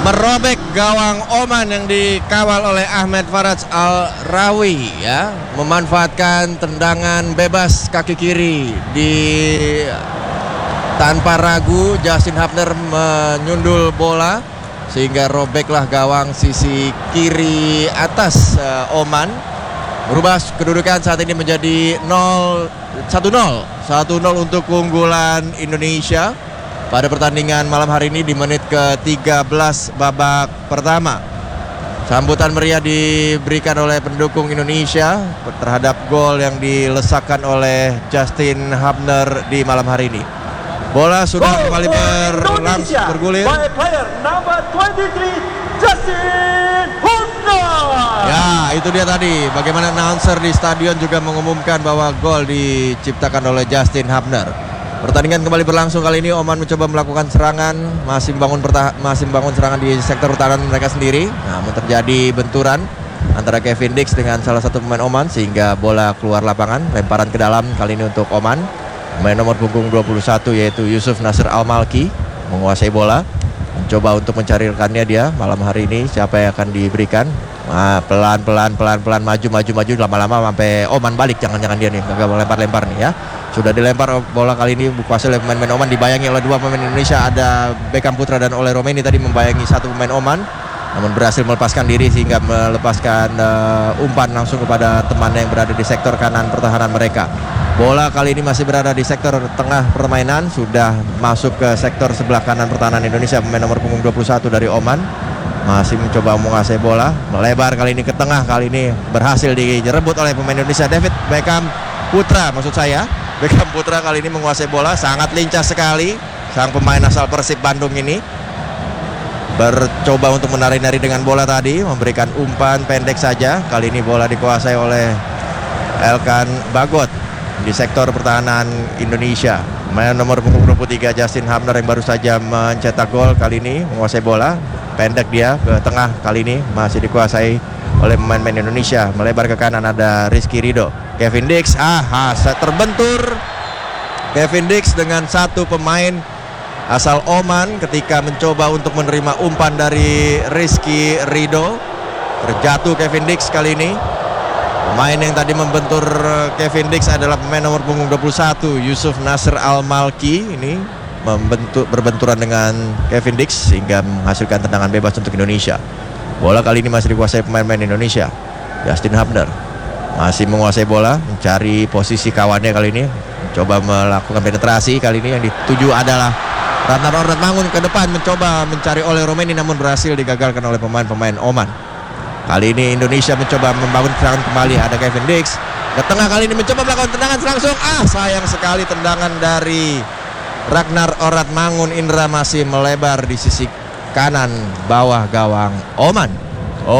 merobek gawang Oman yang dikawal oleh Ahmed Faraj Al-Rawi ya, memanfaatkan tendangan bebas kaki kiri tanpa ragu. Justin Hubner menyundul bola sehingga robeklah gawang sisi kiri atas Oman. Berubah kedudukan saat ini menjadi 1-0 untuk keunggulan Indonesia pada pertandingan malam hari ini di menit ke-13 babak pertama. Sambutan meriah diberikan oleh pendukung Indonesia terhadap gol yang dilesakkan oleh Justin Hubner di malam hari ini. Bola sudah kembali bergulir. Player number 23 Justin Hubner. Ya, itu dia tadi bagaimana announcer di stadion juga mengumumkan bahwa gol diciptakan oleh Justin Hubner. Pertandingan kembali berlangsung. Kali ini Oman mencoba melakukan serangan, masih membangun serangan di sektor pertahanan mereka sendiri. Namun terjadi benturan antara Kevin Dix dengan salah satu pemain Oman sehingga bola keluar lapangan. Lemparan ke dalam kali ini untuk Oman. Pemain nomor punggung 21 yaitu Yusuf Nasr Al-Malki menguasai bola, mencoba untuk mencari rekannya dia malam hari ini. Siapa yang akan diberikan? Pelan-pelan maju lama-lama sampai Oman balik. Jangan-jangan dia nih gagal lempar nih ya. Sudah dilempar bola kali ini dikuasai oleh pemain Oman, dibayangi oleh dua pemain Indonesia. Ada Beckham Putra dan Ole Romeni tadi membayangi satu pemain Oman, namun berhasil melepaskan diri sehingga melepaskan umpan langsung kepada temannya yang berada di sektor kanan pertahanan mereka. Bola kali ini masih berada di sektor tengah permainan, sudah masuk ke sektor sebelah kanan pertahanan Indonesia. Pemain nomor punggung 21 dari Oman masih mencoba menguasai bola, melebar kali ini ke tengah. Kali ini berhasil direbut oleh pemain Indonesia, David Beckham Putra maksud saya. Beckham Putra kali ini menguasai bola, sangat lincah sekali sang pemain asal Persib Bandung ini. Bercoba untuk menari-nari dengan bola tadi, memberikan umpan pendek saja. Kali ini bola dikuasai oleh Elkan Bagot di sektor pertahanan Indonesia. Pemain nomor punggung 23 Justin Hubner yang baru saja mencetak gol kali ini menguasai bola. Pendek dia ke tengah, kali ini masih dikuasai oleh pemain-pemain Indonesia. Melebar ke kanan ada Rizky Ridho. Kevin Dix, terbentur Kevin Dix dengan satu pemain asal Oman ketika mencoba untuk menerima umpan dari Rizky Ridho. Terjatuh Kevin Dix kali ini. Pemain yang tadi membentur Kevin Dix adalah pemain nomor punggung 21 Yusuf Nasr Al-Malki. Ini berbenturan dengan Kevin Dix sehingga menghasilkan tendangan bebas untuk Indonesia. Bola kali ini masih dikuasai pemain-pemain Indonesia. Justin Hubner masih menguasai bola, mencari posisi kawannya kali ini, coba melakukan penetrasi. Kali ini yang dituju adalah Ratnar Ornat Mangun ke depan, mencoba mencari Ole Romeni namun berhasil digagalkan oleh pemain-pemain Oman. Kali ini Indonesia mencoba membangun serangan kembali. Ada Kevin Dix ke tengah, kali ini mencoba melakukan tendangan langsung. Sayang sekali tendangan dari Ragnar Ornat Mangun. Indra masih melebar di sisi kanan bawah gawang Oman.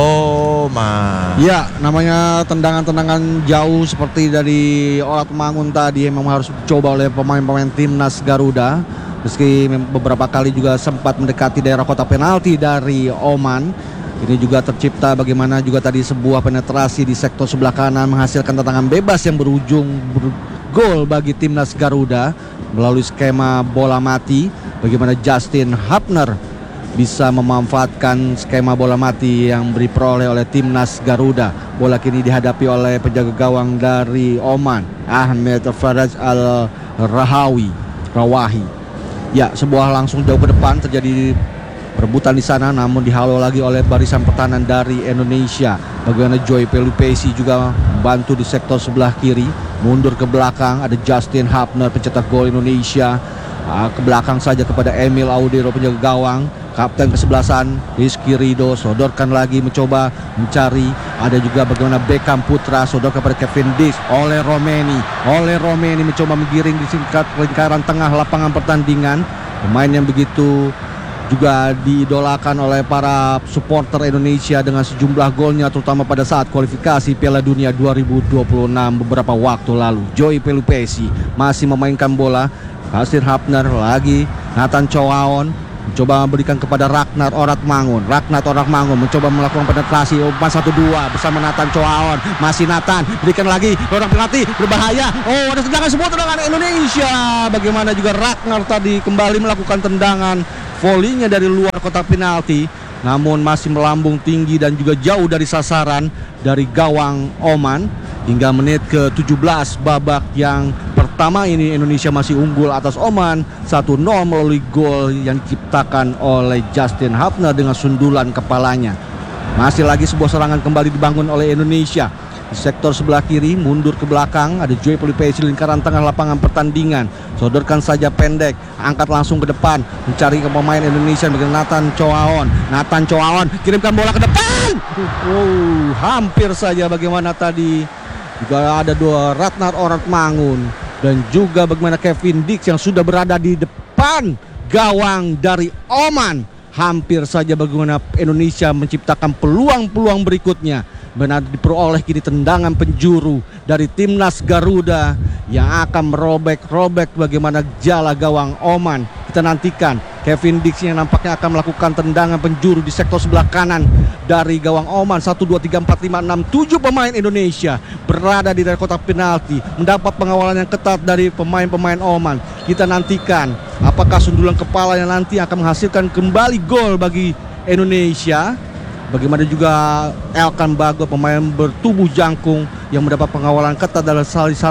Ya, namanya tendangan-tendangan jauh seperti dari Ornat Mangun tadi memang harus dicoba oleh pemain-pemain timnas Garuda. Meski beberapa kali juga sempat mendekati daerah kotak penalti dari Oman. Ini juga tercipta bagaimana juga tadi sebuah penetrasi di sektor sebelah kanan menghasilkan tendangan bebas yang berujung gol bagi timnas Garuda melalui skema bola mati. Bagaimana Justin Hubner bisa memanfaatkan skema bola mati yang diperoleh oleh timnas Garuda. Bola kini dihadapi oleh penjaga gawang dari Oman, Ahmed Faraj Al-Rawahi. Ya, sebuah langsung jauh ke depan, terjadi perebutan di sana namun dihalau lagi oleh barisan pertahanan dari Indonesia. Bagaimana Joy Pelupesi juga membantu di sektor sebelah kiri, mundur ke belakang. Ada Justin Hubner pencetak gol Indonesia. Ke belakang saja kepada Emil Audero penjaga gawang. Kapten kesebelasan Rizky Ridho sodorkan lagi, mencoba mencari. Ada juga bagaimana Beckham Putra sodor kepada Kevin Dix. Ole Romeni mencoba menggiring di singkat lingkaran tengah lapangan pertandingan. Pemain yang begitu juga diidolakan oleh para supporter Indonesia dengan sejumlah golnya terutama pada saat kualifikasi Piala Dunia 2026 beberapa waktu lalu. Joy Pelupesi masih memainkan bola. Justin Hubner lagi, Nathan Chowaon mencoba memberikan kepada Ragnar Ornat Mangun. Mencoba melakukan penetrasi umpan 1-2 bersama Nathan Chowaon. Masih Nathan, berikan lagi orang penalti berbahaya. Ada tendangan, semua tendangan Indonesia. Bagaimana juga Ragnar tadi kembali melakukan tendangan volleynya dari luar kotak penalti. namun masih melambung tinggi dan juga jauh dari sasaran dari gawang Oman. Hingga menit ke-17 babak yang pertama ini Indonesia masih unggul atas Oman 1-0 melalui gol yang diciptakan oleh Justin Hubner dengan sundulan kepalanya. Masih lagi sebuah serangan kembali dibangun oleh Indonesia. Di sektor sebelah kiri mundur ke belakang ada Joy Pelupesi lingkaran tengah lapangan pertandingan. Sodorkan saja pendek, angkat langsung ke depan, mencari ke pemain Indonesia dengan Nathan Choaon kirimkan bola ke depan. Hampir saja bagaimana tadi juga ada dua Ratnar Oratmangun dan juga bagaimana Kevin Dix yang sudah berada di depan gawang dari Oman. Hampir saja bagaimana Indonesia menciptakan peluang-peluang berikutnya. Benar diperoleh kini tendangan penjuru dari timnas Garuda yang akan merobek bagaimana jala gawang Oman. Kita nantikan Kevin Dix yang nampaknya akan melakukan tendangan penjuru di sektor sebelah kanan dari gawang Oman. 1, 2, 3, 4, 5, 6, 7 pemain Indonesia berada di daerah kotak penalti, mendapat pengawalan yang ketat dari pemain-pemain Oman. Kita nantikan apakah sundulan kepala yang nanti akan menghasilkan kembali gol bagi Indonesia. Bagaimana juga Elkan Bagot, pemain bertubuh jangkung yang mendapat pengawalan ketat dari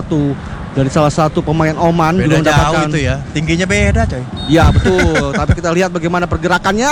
salah satu pemain Oman. Beda jauh itu ya, tingginya beda coy. Ya betul, tapi kita lihat bagaimana pergerakannya.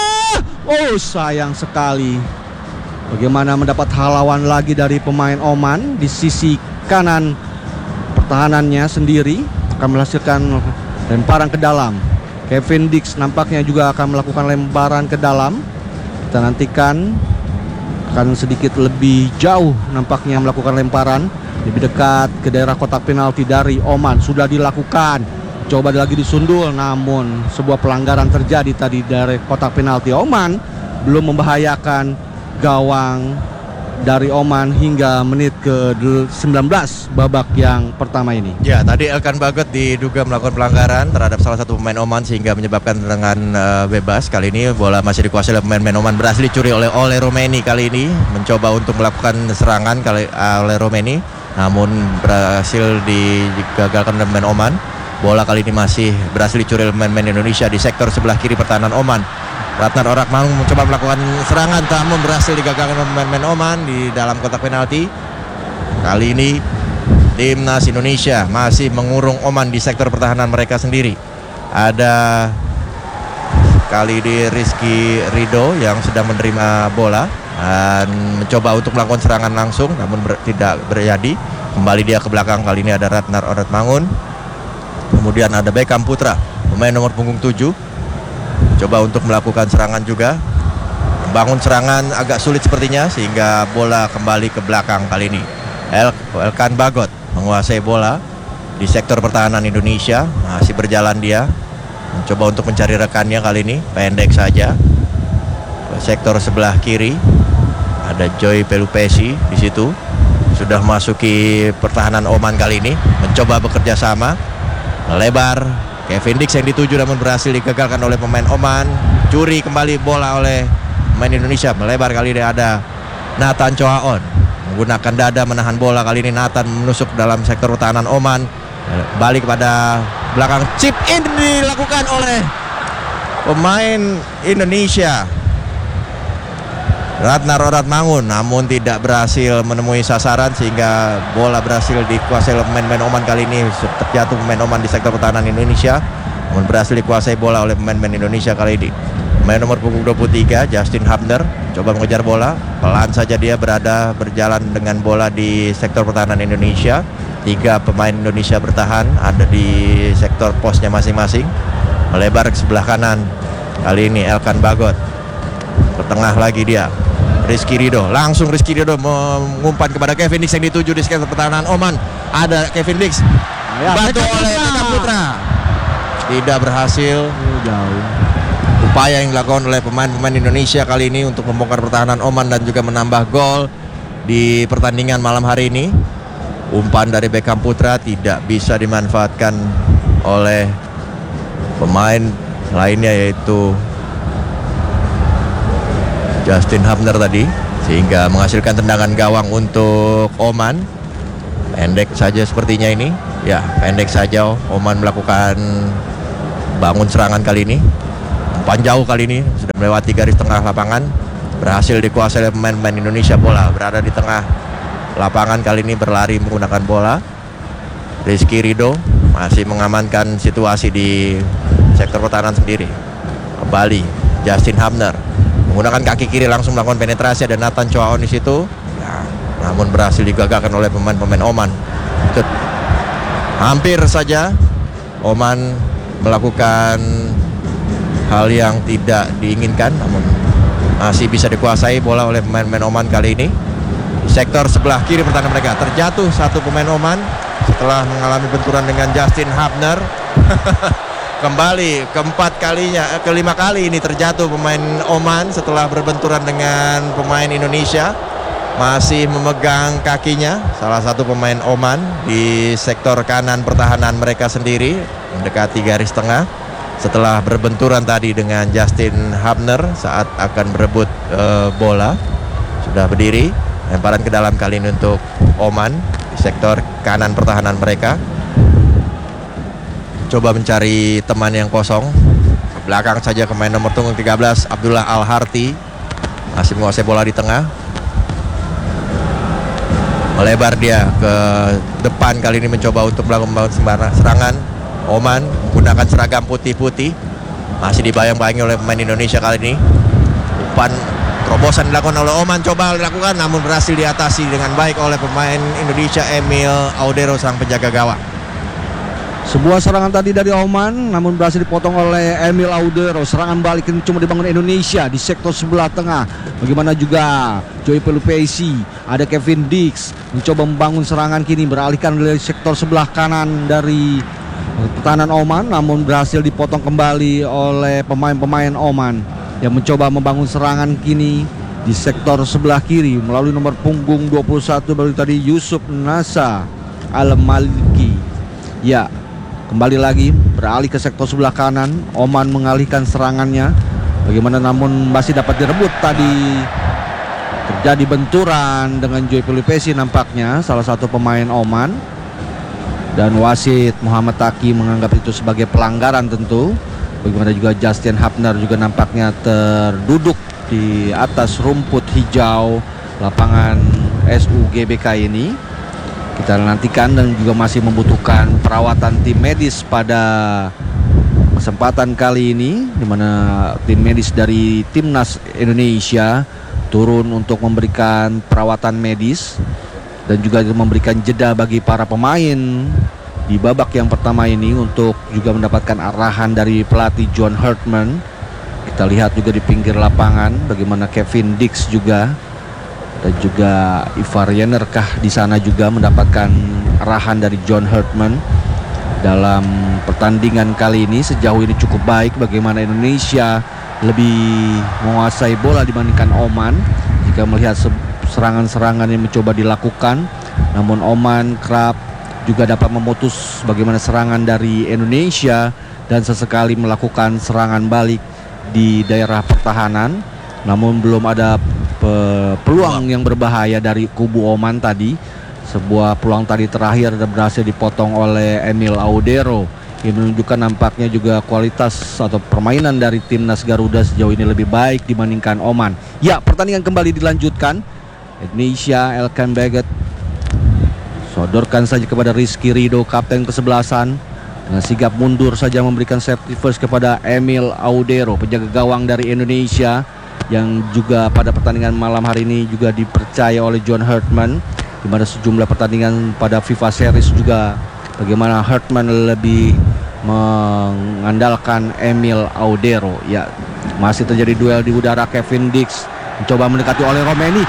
Oh sayang sekali. Bagaimana mendapat halauan lagi dari pemain Oman di sisi kanan pertahanannya sendiri, akan menghasilkan lemparan ke dalam. Kevin Dix nampaknya juga akan melakukan lemparan ke dalam. Kita nantikan akan sedikit lebih jauh nampaknya melakukan lemparan, lebih dekat ke daerah kotak penalti dari Oman. Sudah dilakukan, coba lagi disundul, namun sebuah pelanggaran terjadi tadi dari kotak penalti. Oman belum membahayakan gawang dari Oman hingga menit ke-19 babak yang pertama ini. Ya, tadi Elkan Bagot diduga melakukan pelanggaran terhadap salah satu pemain Oman sehingga menyebabkan tendangan bebas. Kali ini bola masih dikuasai oleh pemain Oman, berhasil dicuri oleh Romeni. Kali ini mencoba untuk melakukan serangan oleh Romeni, namun berhasil digagalkan oleh pemain Oman. Bola kali ini masih berhasil dicuri oleh pemain Indonesia di sektor sebelah kiri pertahanan Oman. Ratnar Oratmangun mencoba melakukan serangan, namun berhasil digagalkan oleh pemain Oman di dalam kotak penalti. Kali ini timnas Indonesia masih mengurung Oman di sektor pertahanan mereka sendiri. Ada kali ini Rizky Ridho yang sedang menerima bola dan mencoba untuk melakukan serangan langsung, namun tidak terjadi. Kembali dia ke belakang, kali ini ada Ratnar Oratmangun. Kemudian ada Beckham Putra, pemain nomor punggung 7. Coba untuk melakukan serangan juga. Membangun serangan agak sulit sepertinya sehingga bola kembali ke belakang kali ini. Elkan Bagot menguasai bola di sektor pertahanan Indonesia. Masih berjalan dia, mencoba untuk mencari rekannya kali ini. Pendek saja. Sektor sebelah kiri ada Joy Pelupesi di situ. Sudah masuki pertahanan Oman kali ini, mencoba bekerja sama. Melebar, Kevin Dix yang dituju namun berhasil digagalkan oleh pemain Oman. Curi kembali bola oleh pemain Indonesia. Melebar kali ini ada Nathan Choaon menggunakan dada menahan bola. Kali ini Nathan menusuk dalam sektor pertahanan Oman. Balik pada belakang, chip in dilakukan oleh pemain Indonesia Ratnar Oratmangun, namun tidak berhasil menemui sasaran sehingga bola berhasil dikuasai oleh pemain-pemain Oman. Kali ini terjatuh pemain Oman di sektor pertahanan Indonesia, namun berhasil dikuasai bola oleh pemain-pemain Indonesia kali ini. Pemain nomor punggung 23 Justin Hubner coba mengejar bola, pelan saja dia berjalan dengan bola di sektor pertahanan Indonesia. 3 pemain Indonesia bertahan ada di sektor posnya masing-masing. Melebar ke sebelah kanan, kali ini Elkan Bagot ke tengah lagi dia. Rizky Ridho mengumpan kepada Kevin Dix yang dituju di sektor pertahanan Oman. Ada Kevin Dix, bantu oleh Beckham Putra, tidak berhasil. Jauh. Upaya yang dilakukan oleh pemain-pemain Indonesia kali ini untuk membongkar pertahanan Oman dan juga menambah gol di pertandingan malam hari ini. Umpan dari Beckham Putra tidak bisa dimanfaatkan oleh pemain lainnya yaitu Justin Hubner tadi, sehingga menghasilkan tendangan gawang untuk Oman. Pendek saja sepertinya ini. Ya, pendek saja Oman melakukan bangun serangan kali ini. umpan jauh kali ini sudah melewati garis tengah lapangan, berhasil dikuasai oleh pemain-pemain Indonesia. Bola berada di tengah lapangan kali ini, berlari menggunakan bola. Rizky Ridho masih mengamankan situasi di sektor pertahanan sendiri. Kembali Justin Hubner menggunakan kaki kiri langsung melakukan penetrasi, ada Nathan Choaon di situ. Ya, namun berhasil digagalkan oleh pemain-pemain Oman. Hampir saja Oman melakukan hal yang tidak diinginkan, namun masih bisa dikuasai bola oleh pemain-pemain Oman kali ini. Di sektor sebelah kiri pertahanan mereka terjatuh satu pemain Oman setelah mengalami benturan dengan Justin Hubner. Kembali kelima kali ini terjatuh pemain Oman setelah berbenturan dengan pemain Indonesia. Masih memegang kakinya salah satu pemain Oman di sektor kanan pertahanan mereka sendiri, mendekati garis tengah setelah berbenturan tadi dengan Justin Hubner saat akan berebut bola. Sudah berdiri, lemparan ke dalam kali ini untuk Oman di sektor kanan pertahanan mereka. Coba mencari teman yang kosong. Ke belakang saja pemain nomor punggung 13 Abdullah Al-Harti masih menguasai bola di tengah. Melebar dia ke depan kali ini, mencoba untuk melakukan serangan. Oman menggunakan seragam putih-putih, masih dibayang-bayangi oleh pemain Indonesia kali ini. Umpan terobosan dilakukan oleh Oman, coba dilakukan namun berhasil diatasi dengan baik oleh pemain Indonesia Emil Audero, sang penjaga gawang. Sebuah serangan tadi dari Oman namun berhasil dipotong oleh Emil Audero. Serangan balik ini cuma dibangun Indonesia di sektor sebelah tengah. Bagaimana juga Joey Pelupesi, ada Kevin Dix mencoba membangun serangan, kini beralihkan dari sektor sebelah kanan dari pertahanan Oman, namun berhasil dipotong kembali oleh pemain-pemain Oman yang mencoba membangun serangan kini di sektor sebelah kiri melalui nomor punggung 21 baru tadi Yusuf Nasa Al-Maliki. Ya, kembali lagi beralih ke sektor sebelah kanan. Oman mengalihkan serangannya. Bagaimana namun masih dapat direbut tadi. Terjadi benturan dengan Joey Pelupesi nampaknya, salah satu pemain Oman. Dan wasit Muhammad Taki menganggap itu sebagai pelanggaran tentu. Bagaimana juga Justin Hubner juga nampaknya terduduk di atas rumput hijau lapangan SUGBK ini. Kita nantikan dan juga masih membutuhkan perawatan tim medis pada kesempatan kali ini, di mana tim medis dari Timnas Indonesia turun untuk memberikan perawatan medis dan juga memberikan jeda bagi para pemain di babak yang pertama ini untuk juga mendapatkan arahan dari pelatih John Hartman. Kita lihat juga di pinggir lapangan bagaimana Kevin Dix juga dan juga Ivar Yenerkah di sana juga mendapatkan arahan dari John Hartman dalam pertandingan kali ini. Sejauh ini cukup baik, bagaimana Indonesia lebih menguasai bola dibandingkan Oman jika melihat serangan-serangan yang mencoba dilakukan, namun Oman kerap juga dapat memutus bagaimana serangan dari Indonesia dan sesekali melakukan serangan balik di daerah pertahanan, namun belum ada peluang yang berbahaya dari kubu Oman tadi. Sebuah peluang tadi terakhir berhasil dipotong oleh Emil Audero. Ini menunjukkan nampaknya juga kualitas atau permainan dari timnas Garuda sejauh ini lebih baik dibandingkan Oman. Ya, pertandingan kembali dilanjutkan. Indonesia, Elkan Baggett sodorkan saja kepada Rizky Ridho, kapten kesebelasan, dengan sigap mundur saja memberikan safety first kepada Emil Audero, penjaga gawang dari Indonesia, yang juga pada pertandingan malam hari ini juga dipercaya oleh John Hartman, di mana sejumlah pertandingan pada FIFA Series juga bagaimana Hartman lebih mengandalkan Emil Audero. Ya, masih terjadi duel di udara. Kevin Dix mencoba mendekati oleh Romeni.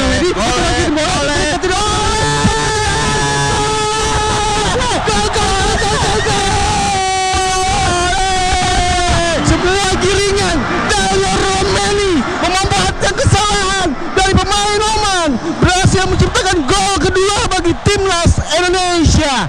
Sebuah giringan dari Romeni memanfaatkan kesalahan dari pemain Oman, berhasil menciptakan gol kedua bagi timnas Indonesia.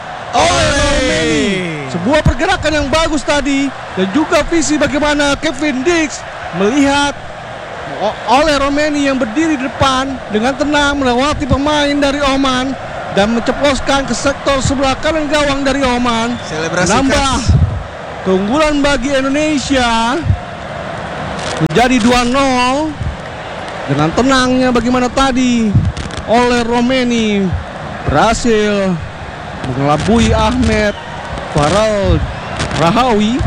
Sebuah pergerakan yang bagus tadi dan juga visi bagaimana Kevin Dix melihat oleh Romeni yang berdiri di depan dengan tenang melewati pemain dari Oman dan menceploskan ke sektor sebelah kanan gawang dari Oman. Selebrasi Nambah keunggulan bagi Indonesia menjadi 2-0 dengan tenangnya bagaimana tadi oleh Romeni berhasil mengelabui Ahmed Farel Rahawi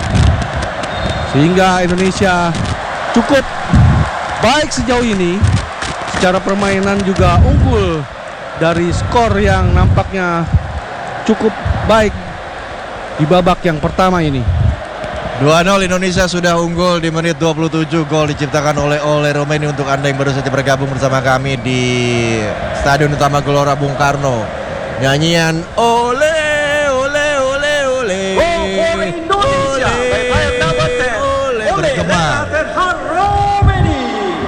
sehingga Indonesia cukup baik sejauh ini. Secara permainan juga unggul dari skor yang nampaknya cukup baik di babak yang pertama ini. 2-0 Indonesia sudah unggul di menit 27. Gol diciptakan oleh Romeni. Untuk Anda yang baru saja bergabung bersama kami di Stadion Utama Gelora Bung Karno, nyanyian ole ole ole ole Gol for Indonesia by player number 10. ole Ole bergema. Renat Romeni.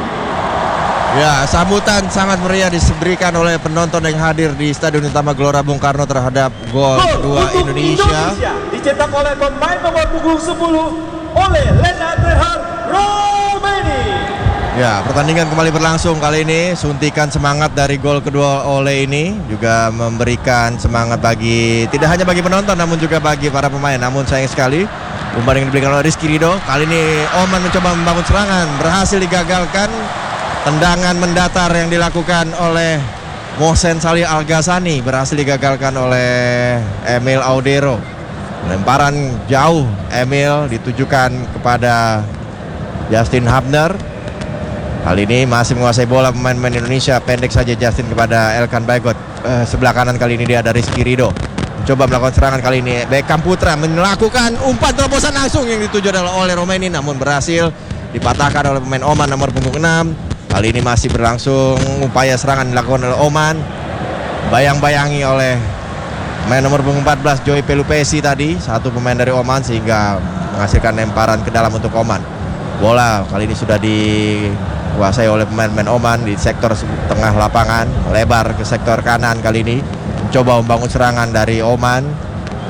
Ya, sambutan sangat meriah diberikan oleh penonton yang hadir di Stadion Utama Gelora Bung Karno terhadap gol kedua untuk Indonesia. dicetak oleh pemain nomor punggung 10 oleh Renat Romeni. Ya, pertandingan kembali berlangsung. Kali ini suntikan semangat dari gol kedua oleh ini juga memberikan semangat bagi tidak hanya bagi penonton namun juga bagi para pemain. Namun sayang sekali umpan yang diberikan oleh Rizky Ridho. Kali ini Oman mencoba membangun serangan, berhasil digagalkan. Tendangan mendatar yang dilakukan oleh Mohsen Salih Al-Ghassani berhasil digagalkan oleh Emil Audero. Lemparan jauh Emil ditujukan kepada Justin Hubner. Kali ini masih menguasai bola pemain-pemain Indonesia. Pendek saja Justin kepada Elkan Bagot. Sebelah kanan kali ini dia ada Rizky Ridho. Mencoba melakukan serangan kali ini. Beckham Putra melakukan umpan terobosan langsung yang dituju adalah oleh Romeni. Namun berhasil dipatahkan oleh pemain Oman nomor punggung 6. Kali ini masih berlangsung upaya serangan dilakukan oleh Oman. Bayang-bayangi oleh pemain nomor punggung 14 Joy Pelupesi tadi. Satu pemain dari Oman sehingga menghasilkan lemparan ke dalam untuk Oman. Bola kali ini sudah dikuasai oleh pemain-pemain Oman di sektor tengah lapangan. Lebar ke sektor kanan kali ini. Mencoba membangun serangan dari Oman.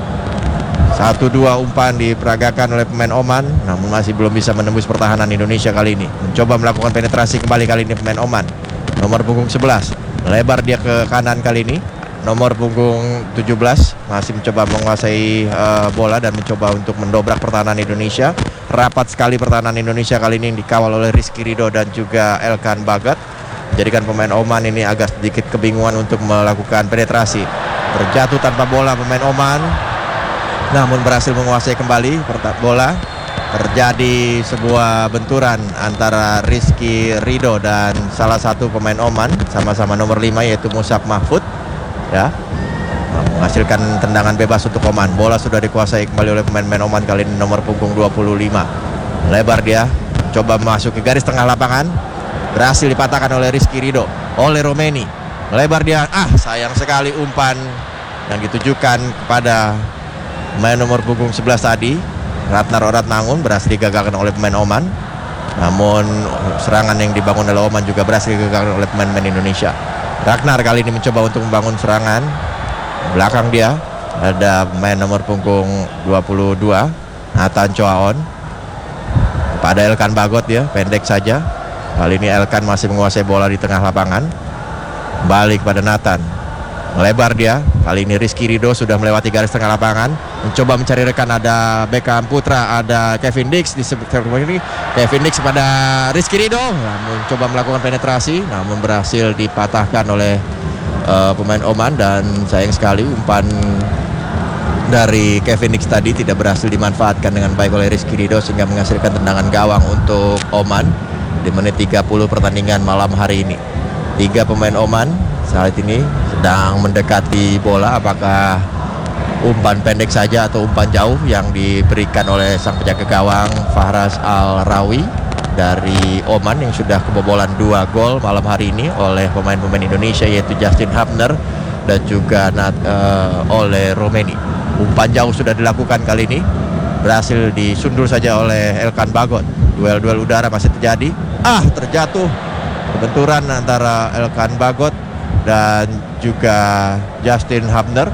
1-2 umpan diperagakan oleh pemain Oman, namun masih belum bisa menembus pertahanan Indonesia kali ini. Mencoba melakukan penetrasi kembali kali ini pemain Oman. Nomor punggung 11, lebar dia ke kanan kali ini. Nomor punggung 17 masih mencoba menguasai bola dan mencoba untuk mendobrak pertahanan Indonesia. Rapat sekali pertahanan Indonesia kali ini dikawal oleh Rizky Ridho dan juga Elkan Bagot. Menjadikan pemain Oman ini agak sedikit kebingungan untuk melakukan penetrasi. Terjatuh tanpa bola pemain Oman, namun berhasil menguasai kembali bola. Terjadi sebuah benturan antara Rizky Ridho dan salah satu pemain Oman, sama-sama nomor 5 yaitu Musab Mahfud, ya, menghasilkan tendangan bebas untuk Oman. Bola sudah dikuasai kembali oleh pemain-pemain Oman kali ini nomor punggung 25. Lebar dia, coba masuk ke garis tengah lapangan, berhasil dipatahkan oleh Rizky Ridho. Oleh Romeni, lebar dia, sayang sekali umpan yang ditujukan kepada pemain nomor punggung 11 tadi, Ratnar Oratmangun, berhasil digagalkan oleh pemain Oman. Namun serangan yang dibangun oleh Oman juga berhasil digagalkan oleh pemain-pemain Indonesia. Ragnar kali ini mencoba untuk membangun serangan. Belakang dia ada pemain nomor punggung 22 Nathan Choaon. Pada Elkan Bagot dia, pendek saja. Kali ini Elkan masih menguasai bola di tengah lapangan. Balik pada Nathan. Melebar dia. Kali ini Rizky Ridho sudah melewati garis tengah lapangan, mencoba mencari rekan. Ada Beckham Putra, ada Kevin Dix di sekitar ini. Kevin Dix pada Rizky Ridho, mencoba melakukan penetrasi, namun berhasil dipatahkan oleh pemain Oman. Dan sayang sekali umpan dari Kevin Dix tadi tidak berhasil dimanfaatkan dengan baik oleh Rizky Ridho, sehingga menghasilkan tendangan gawang untuk Oman di menit 30 pertandingan malam hari ini. 3 pemain Oman saat ini sedang mendekati bola. Apakah umpan pendek saja atau umpan jauh yang diberikan oleh sang penjaga gawang Fahras Al-Rawi dari Oman yang sudah kebobolan 2 gol malam hari ini oleh pemain-pemain Indonesia, yaitu Justin Hubner dan juga oleh Romeni. Umpan jauh sudah dilakukan kali ini, berhasil disundur saja oleh Elkan Bagot. Duel-duel udara masih terjadi. Terjatuh benturan antara Elkan Bagot dan juga Justin Hubner.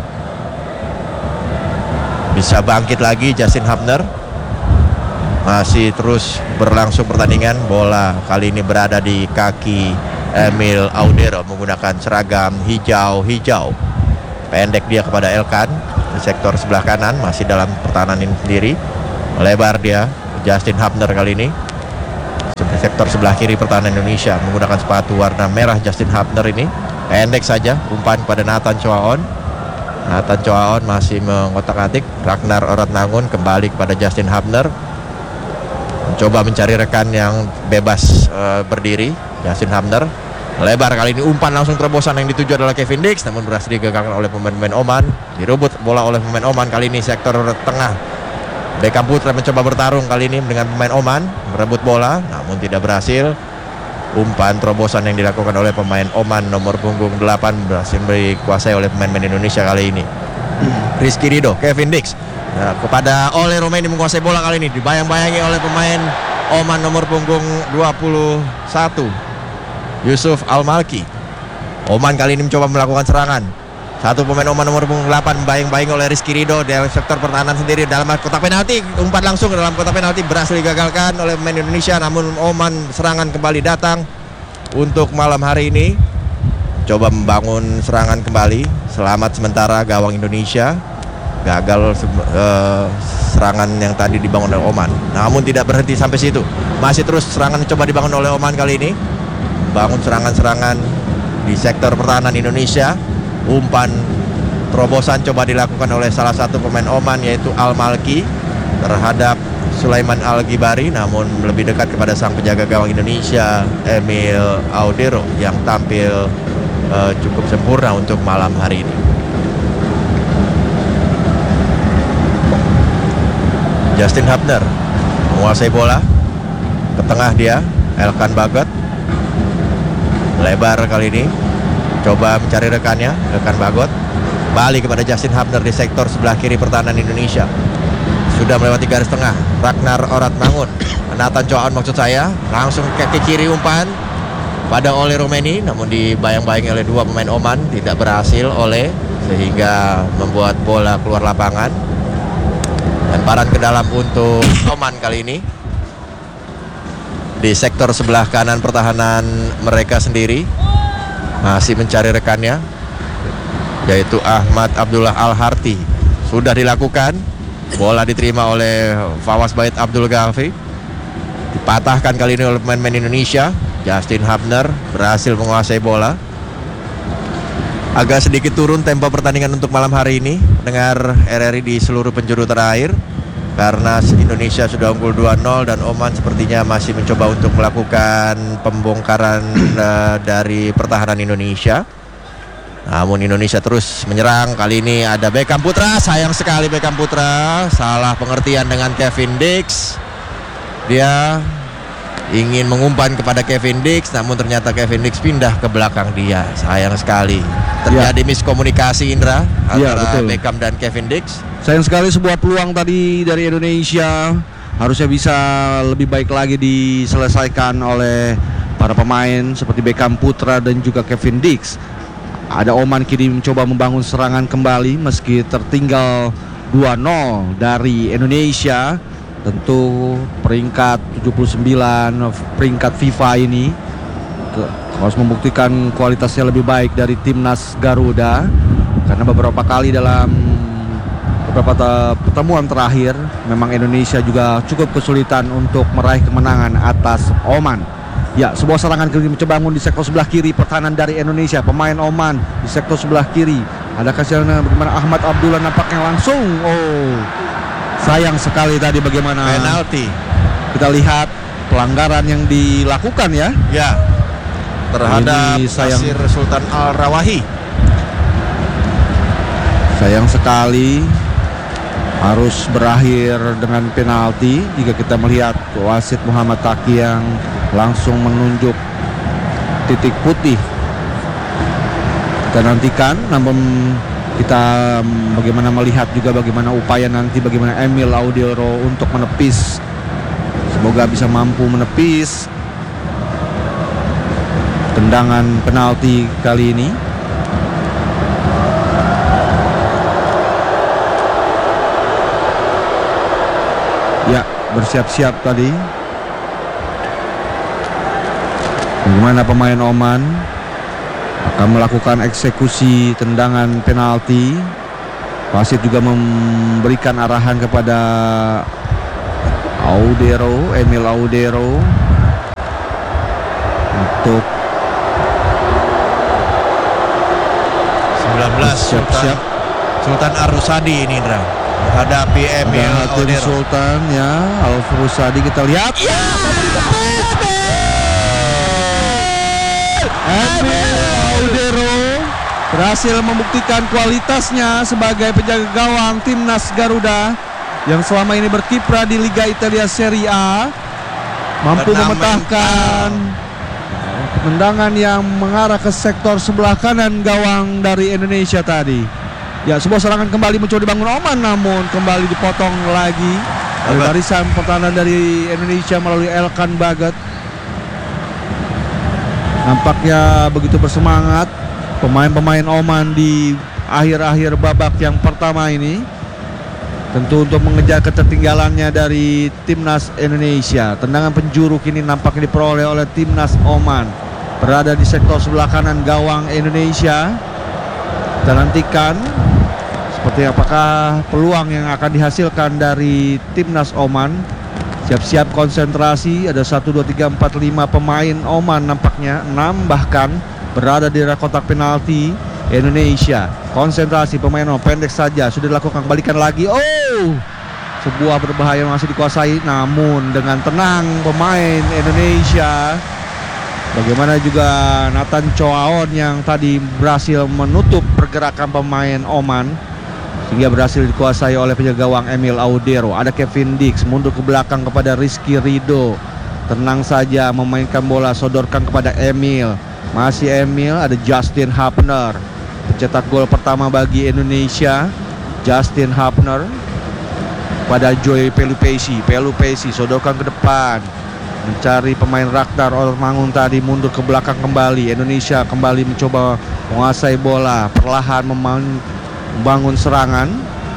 Bisa bangkit lagi Justin Hubner. Masih terus berlangsung pertandingan. Bola kali ini berada di kaki Emil Audero menggunakan seragam hijau-hijau. Pendek dia kepada Elkan di sektor sebelah kanan, masih dalam pertahanan ini sendiri. Melebar dia Justin Hubner kali ini. sektor sebelah kiri pertahanan Indonesia menggunakan sepatu warna merah. Justin Hubner ini pendek saja, umpan pada Nathan Choaon. Nathan Choaon masih mengotak-atik. Ragnar Oratmangun kembali kepada Justin Hubner, mencoba mencari rekan yang bebas berdiri. Justin Hubner lebar kali ini, umpan langsung terobosan yang dituju adalah Kevin Dix, namun berhasil digagalkan oleh pemain-pemain Oman. Direbut bola oleh pemain Oman kali ini sektor tengah. Beckham Putra mencoba bertarung kali ini dengan pemain Oman, merebut bola namun tidak berhasil. Umpan terobosan yang dilakukan oleh pemain Oman nomor punggung 8 berhasil dikuasai oleh pemain-pemain Indonesia kali ini. Rizky Ridho, Kevin Dix kepada Ole Romeni menguasai bola kali ini, dibayang-bayangi oleh pemain Oman nomor punggung 21 Yusuf Al-Malki. Oman kali ini mencoba melakukan serangan. Satu pemain Oman nomor punggung 8 bayang-bayang oleh Rizky Ridho dari sektor pertahanan sendiri dalam kotak penalti. Umpan langsung ke dalam kotak penalti berhasil digagalkan oleh pemain Indonesia, namun Oman serangan kembali datang untuk malam hari ini. Coba membangun serangan kembali. Selamat sementara gawang Indonesia. Gagal serangan yang tadi dibangun oleh Oman. Namun tidak berhenti sampai situ. Masih terus serangan coba dibangun oleh Oman kali ini. Bangun serangan-serangan di sektor pertahanan Indonesia. Umpan terobosan coba dilakukan oleh salah satu pemain Oman yaitu Al-Malki terhadap Sulaiman Al-Ghibari, namun lebih dekat kepada sang penjaga gawang Indonesia Emil Audero yang tampil cukup sempurna untuk malam hari ini. Justin Hubner menguasai bola ke tengah, dia Elkan Bagot lebar kali ini, coba mencari rekannya. Elkan Bagot balik kepada Justin Hubner di sektor sebelah kiri pertahanan Indonesia. Sudah melewati garis tengah. Ragnar Oratmangun, Nathan Choaon maksud saya, langsung ke kiri umpan pada Ole Romeni, namun dibayang-bayangi oleh dua pemain Oman, tidak berhasil oleh, sehingga membuat bola keluar lapangan. Lemparan ke dalam untuk Oman kali ini di sektor sebelah kanan pertahanan mereka sendiri, masih mencari rekannya yaitu Ahmad Abdullah Al-Harti. Sudah dilakukan, bola diterima oleh Fawaz Bait Abdul Ghafi, dipatahkan kali ini oleh pemain-pemain Indonesia. Justin Hubner berhasil menguasai bola. Agak sedikit turun tempo pertandingan untuk malam hari ini dengar RRI di seluruh penjuru terakhir, karena Indonesia sudah unggul 2-0 dan Oman sepertinya masih mencoba untuk melakukan pembongkaran dari pertahanan Indonesia. Namun Indonesia terus menyerang. Kali ini ada Beckham Putra, sayang sekali Beckham Putra salah pengertian dengan Kevin Dix. Dia ingin mengumpan kepada Kevin Dix, namun ternyata Kevin Dix pindah ke belakang dia. Sayang sekali terjadi miskomunikasi, Indra, antara Beckham dan Kevin Dix. Sayang sekali sebuah peluang tadi dari Indonesia, harusnya bisa lebih baik lagi diselesaikan oleh para pemain seperti Beckham Putra dan juga Kevin Dix. Ada Oman kini mencoba membangun serangan kembali meski tertinggal 2-0 dari Indonesia. Tentu peringkat 79 peringkat FIFA ini harus membuktikan kualitasnya lebih baik dari timnas Garuda, karena beberapa kali dalam beberapa pertemuan terakhir memang Indonesia juga cukup kesulitan untuk meraih kemenangan atas Oman. Ya, sebuah serangan kali ini mencoba bangun di sektor sebelah kiri pertahanan dari Indonesia. Pemain Oman di sektor sebelah kiri. Ada kasihan bagaimana Ahmad Abdullah nampaknya langsung. Oh, sayang sekali tadi bagaimana penalti. Kita lihat pelanggaran yang dilakukan ya. Ya, terhadap Ini Nasir Sultan Al-Rawahi. Sayang sekali harus berakhir dengan penalti jika kita melihat wasit Muhammad Taki yang langsung menunjuk titik putih. Kita nantikan, namun kita bagaimana melihat juga bagaimana upaya nanti bagaimana Emil Audero untuk menepis. Semoga bisa mampu menepis tendangan penalti kali ini. Ya, bersiap-siap tadi. Bagaimana pemain Oman akan melakukan eksekusi tendangan penalti. Wasit juga memberikan arahan kepada Audero, Emil Audero. untuk 19 siap-siap Sultan Arusadi ini, Indra, menghadapi Emil ada tim Audero. Sultan ya, Al-Furusadi kita lihat. Emil Audero berhasil membuktikan kualitasnya sebagai penjaga gawang timnas Garuda yang selama ini berkiprah di Liga Italia Serie A, mampu memetahkan tendangan yang mengarah ke sektor sebelah kanan gawang dari Indonesia tadi. Ya, sebuah serangan kembali mencoba dibangun Oman, namun kembali dipotong lagi oleh barisan pertahanan dari Indonesia melalui Elkan Bagot. Nampaknya begitu bersemangat pemain-pemain Oman di akhir-akhir babak yang pertama ini, tentu untuk mengejar ketertinggalannya dari timnas Indonesia. Tendangan penjuru kini nampaknya diperoleh oleh timnas Oman, berada di sektor sebelah kanan gawang Indonesia. Kita nantikan seperti apakah peluang yang akan dihasilkan dari timnas Oman. Siap-siap konsentrasi, ada 1, 2, 3, 4, 5 pemain Oman nampaknya, 6 bahkan berada di area kotak penalti Indonesia. Konsentrasi pemain Oman, pendek saja, sudah dilakukan, kembalikan lagi. Oh, sebuah berbahaya masih dikuasai, namun dengan tenang pemain Indonesia. Bagaimana juga Nathan Choaon yang tadi berhasil menutup pergerakan pemain Oman sehingga berhasil dikuasai oleh penjaga gawang Emil Audero. Ada Kevin Dix mundur ke belakang kepada Rizky Ridho, tenang saja memainkan bola, sodorkan kepada Emil. Masih Emil, ada Justin Hapner, pencetak gol pertama bagi Indonesia. Justin Hapner pada Joy Pelupesi, sodorkan ke depan, mencari pemain Rakhtar Ormangun tadi, mundur ke belakang kembali. Indonesia kembali mencoba menguasai bola, perlahan membangun serangan.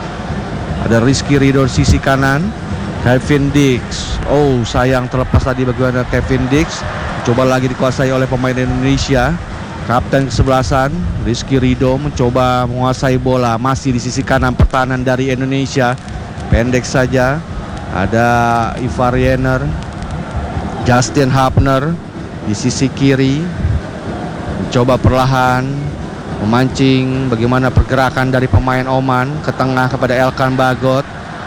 Ada Rizky Ridho di sisi kanan, Kevin Dix. Oh, sayang terlepas tadi bagaimana Kevin Dix. Coba lagi dikuasai oleh pemain Indonesia. Kapten kesebelasan Rizky Ridho mencoba menguasai bola, masih di sisi kanan pertahanan dari Indonesia. Pendek saja, ada Ivar Yener, Justin Hapner di sisi kiri, mencoba perlahan memancing bagaimana pergerakan dari pemain Oman ke tengah kepada Elkan Bagot.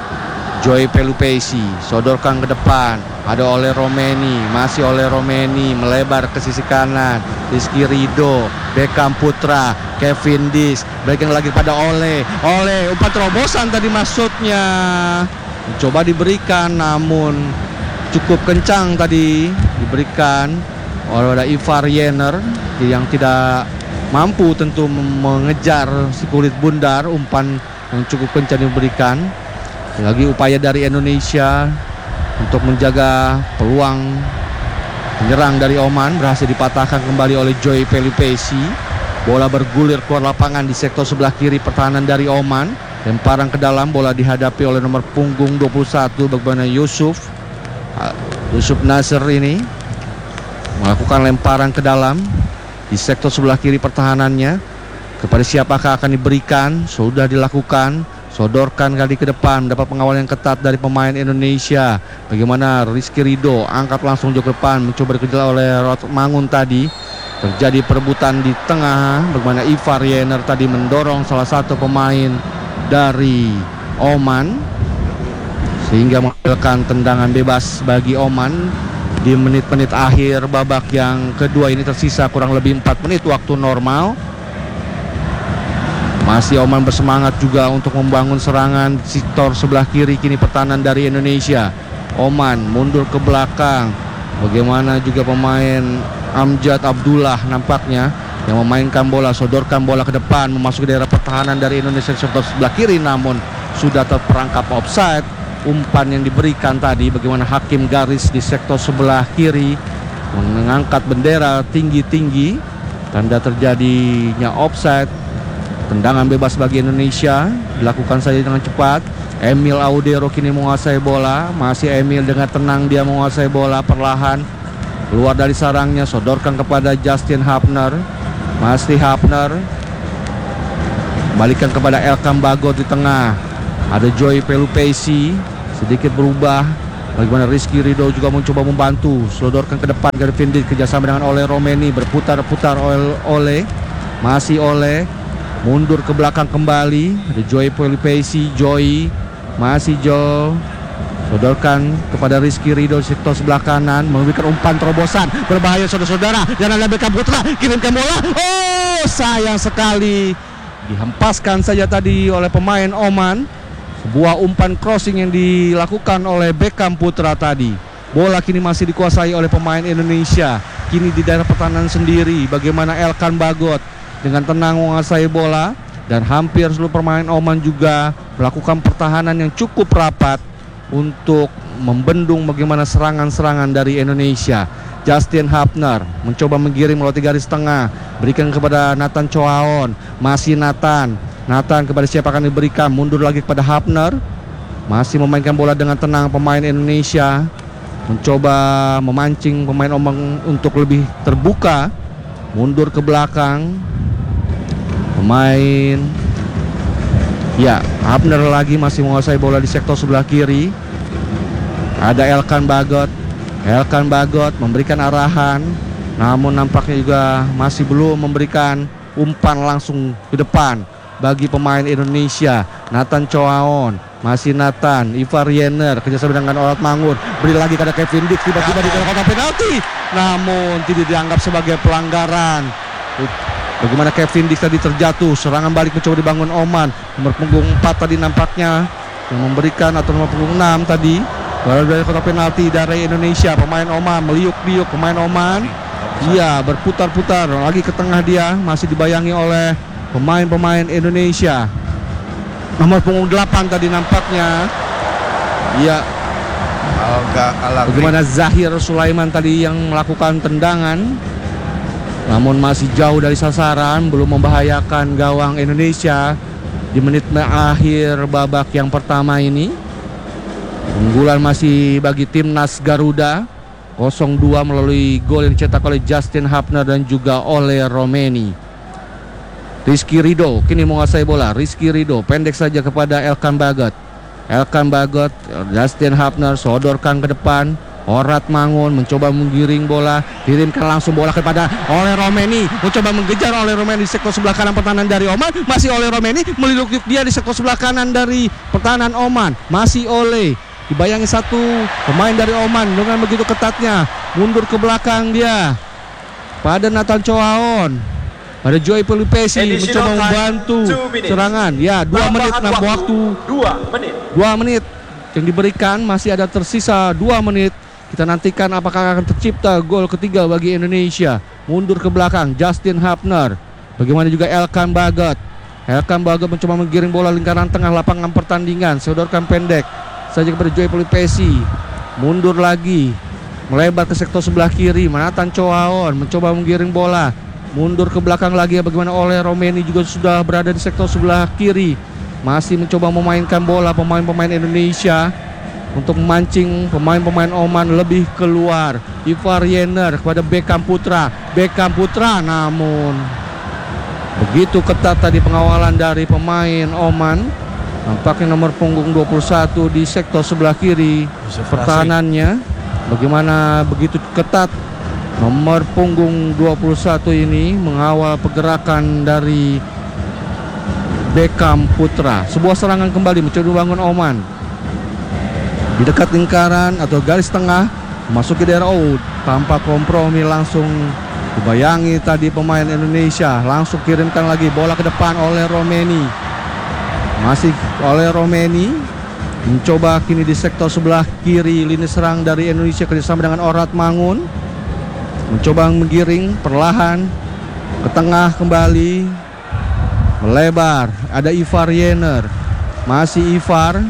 Joy Pelupesi sodorkan ke depan, ada oleh Romeni, masih oleh Romeni, melebar ke sisi kanan. Rizky Ridho, Beckham Putra, Kevin Dix, berikan lagi pada oleh umpan terobosan tadi maksudnya, mencoba diberikan namun cukup kencang tadi diberikan oleh Ivar Yener yang tidak mampu tentu mengejar si kulit bundar. Umpan yang cukup kencang diberikan. Lagi upaya dari Indonesia untuk menjaga peluang penyerang dari Oman berhasil dipatahkan kembali oleh Joy Pelupesi. Bola bergulir keluar lapangan di sektor sebelah kiri pertahanan dari Oman. Lemparan ke dalam, bola dihadapi oleh nomor punggung 21 bagaimana Yusuf Nasr ini melakukan lemparan ke dalam di sektor sebelah kiri pertahanannya. Kepada siapakah akan diberikan? Sudah dilakukan, sodorkan kali ke depan, mendapat pengawalan yang ketat dari pemain Indonesia. Bagaimana Rizky Ridho angkat langsung jauh ke depan, mencoba dikejar oleh Mangun tadi. Terjadi perebutan di tengah, bagaimana Ivar Yener tadi mendorong salah satu pemain dari Oman sehingga menghasilkan tendangan bebas bagi Oman di menit-menit akhir babak yang kedua ini. Tersisa kurang lebih 4 menit waktu normal. Masih Oman bersemangat juga untuk membangun serangan di sektor sebelah kiri kini pertahanan dari Indonesia. Oman mundur ke belakang, bagaimana juga pemain Amjad Abdullah nampaknya yang memainkan bola, sodorkan bola ke depan, memasuki daerah pertahanan dari Indonesia di sektor sebelah kiri, namun sudah terperangkap offside. Umpan yang diberikan tadi, bagaimana hakim garis di sektor sebelah kiri mengangkat bendera tinggi-tinggi, tanda terjadinya offside. Tendangan bebas bagi Indonesia dilakukan saja dengan cepat. Emil Audero kini menguasai bola, masih Emil dengan tenang dia menguasai bola, perlahan keluar dari sarangnya, sodorkan kepada Justin Hapner. Masih Hapner, balikan kepada Elkan Bagot di tengah. Ada Joy Pelupesi, sedikit berubah, Bagaimana Rizky Ridho juga mencoba membantu, selodorkan ke depan Kevin Dix kerjasama dengan Ole Romeni, berputar-putar Ole, masih Ole, mundur ke belakang kembali, ada Joey Polipesi, Joey, masih Joe, sodorkan kepada Rizky Ridho di sektor sebelah kanan, memberikan umpan terobosan berbahaya saudara-saudara, dan ada Beckham Putra kirimkan bola, oh sayang sekali, dihempaskan saja tadi oleh pemain Oman. Sebuah umpan crossing yang dilakukan oleh Beckham Putra tadi. Bola kini masih dikuasai oleh pemain Indonesia. Kini di daerah pertahanan sendiri. Bagaimana Elkan Bagot dengan tenang menguasai bola. Dan hampir seluruh pemain Oman juga melakukan pertahanan yang cukup rapat untuk membendung bagaimana serangan-serangan dari Indonesia. Justin Hapner mencoba menggiring melalui garis tengah, berikan kepada Nathan Choaon, masih Nathan kepada siapa akan diberikan, mundur lagi kepada Hapner, masih memainkan bola dengan tenang pemain Indonesia, mencoba memancing pemain Oman untuk lebih terbuka, mundur ke belakang, pemain Hapner lagi masih menguasai bola di sektor sebelah kiri, ada Elkan Bagot memberikan arahan, namun nampaknya juga masih belum memberikan umpan langsung ke depan bagi pemain Indonesia. Nathan Choaon, masih Nathan, Ivar Yenner kerjasama dengan Orat Mangun, beri lagi kepada Kevin Dix, tiba-tiba di kotak penalti, namun tidak dianggap sebagai pelanggaran. Bagaimana Kevin Dix tadi terjatuh, serangan balik mencoba dibangun Oman, nomor punggung 4 tadi nampaknya yang memberikan, atau nomor punggung 6 tadi, dari kotak penalti dari Indonesia. Pemain Oman meliuk-liuk, pemain Oman berputar-putar lagi ke tengah, dia masih dibayangi oleh pemain-pemain Indonesia. Nomor punggung 8 tadi nampaknya bagaimana Zahir Sulaiman tadi yang melakukan tendangan, namun masih jauh dari sasaran, belum membahayakan gawang Indonesia di menit akhir babak yang pertama ini. Unggulan masih bagi timnas Garuda 0-2 melalui gol yang dicetak oleh Justin Hapner dan juga Ole Romeni. Rizky Ridho kini menguasai bola. Rizky Ridho pendek saja kepada Elkan Bagot, Justin Hapner sodorkan ke depan. Orat Mangun mencoba menggiring bola, kirimkan langsung bola kepada Ole Romeni, mencoba mengejar Ole Romeni di sektor sebelah kanan pertahanan dari Oman. Masih Ole Romeni meliluk-liuk dia di sektor sebelah kanan dari pertahanan Oman. Masih Ole, dibayangi satu pemain dari Oman dengan begitu ketatnya, mundur ke belakang dia pada Nathan Choaon, pada Joey Polipesi mencoba membantu serangan. 2 menit nambah waktu, 2 menit yang diberikan, masih ada tersisa 2 menit. Kita nantikan apakah akan tercipta gol ketiga bagi Indonesia. Mundur ke belakang Justin Hapner, bagaimana juga Elkan Bagot mencoba menggiring bola lingkaran tengah lapangan pertandingan, sodorkan pendek saja kepada Joey Polipesi, mundur lagi melebar ke sektor sebelah kiri. Nathan Choaon mencoba menggiring bola, mundur ke belakang lagi. Bagaimana Ole Romeni juga sudah berada di sektor sebelah kiri, masih mencoba memainkan bola pemain-pemain Indonesia untuk memancing pemain-pemain Oman lebih keluar. Ivar Yenner kepada Beckham Putra, namun begitu ketat tadi pengawalan dari pemain Oman. Nampaknya nomor punggung 21 di sektor sebelah kiri pertahanannya, bagaimana begitu ketat nomor punggung 21 ini mengawal pergerakan dari Beckham Putra. Sebuah serangan kembali mencoba dibangun Oman di dekat lingkaran atau garis tengah, memasuki daerah out tanpa kompromi, langsung dibayangi tadi pemain Indonesia, langsung kirimkan lagi bola ke depan oleh Romeni. Masih oleh Romeni mencoba kini di sektor sebelah kiri lini serang dari Indonesia kerjasama dengan Orat Mangun, mencoba menggiring perlahan ke tengah kembali, melebar. Ada Ivar Yenner, masih Ivar,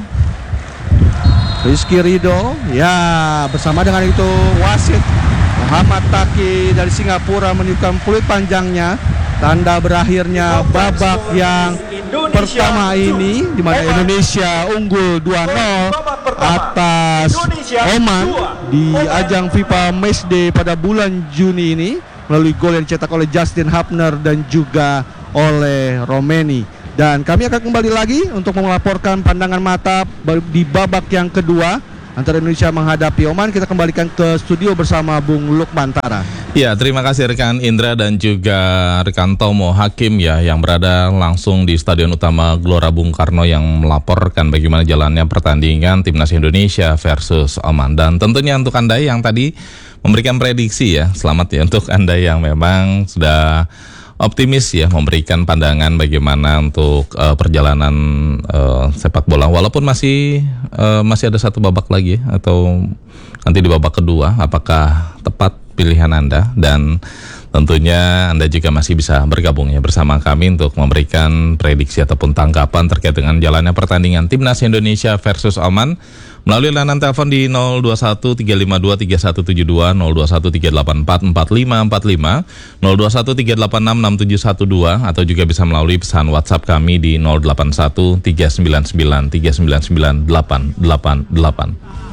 Rizky Ridho, bersama dengan itu wasit Muhammad Taki dari Singapura menunjukkan peluit panjangnya, tanda berakhirnya babak yang pertama ini, di mana Indonesia unggul 2-0 atas Oman di ajang FIFA Matchday pada bulan Juni ini melalui gol yang dicetak oleh Justin Hapner dan juga oleh Romeni. Dan kami akan kembali lagi untuk melaporkan pandangan mata di babak yang kedua antara Indonesia menghadapi Oman. Kita kembalikan ke studio bersama Bung Lukman Tara. Ya, terima kasih rekan Indra dan juga rekan Tomo Hakim ya yang berada langsung di Stadion Utama Gelora Bung Karno yang melaporkan bagaimana jalannya pertandingan Timnas Indonesia versus Oman. Dan tentunya untuk Anda yang tadi memberikan prediksi ya, selamat ya untuk Anda yang memang sudah optimis ya memberikan pandangan bagaimana untuk perjalanan sepak bola walaupun masih ada satu babak lagi ya, atau nanti di babak kedua apakah tepat pilihan Anda, dan tentunya Anda juga masih bisa bergabung ya bersama kami untuk memberikan prediksi ataupun tanggapan terkait dengan jalannya pertandingan Timnas Indonesia versus Oman melalui layanan telepon di 021 352 3172, 021 384 4545, 021 386 6712, atau juga bisa melalui pesan WhatsApp kami di 081 399 399 888.